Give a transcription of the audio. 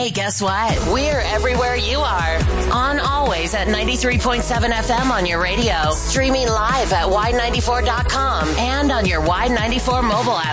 Hey, guess what? We're everywhere you are. On always at 93.7 FM on your radio. Streaming live at Y94.com and on your Y94 mobile app.